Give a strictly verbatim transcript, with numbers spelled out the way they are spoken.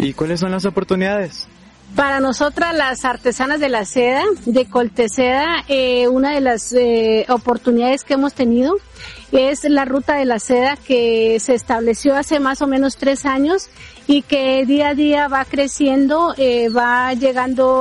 ¿Y cuáles son las oportunidades? Para nosotras, las artesanas de la seda, de Colteseda, eh, una de las eh, oportunidades que hemos tenido es la ruta de la seda, que se estableció hace más o menos tres años y que día a día va creciendo, eh, va llegando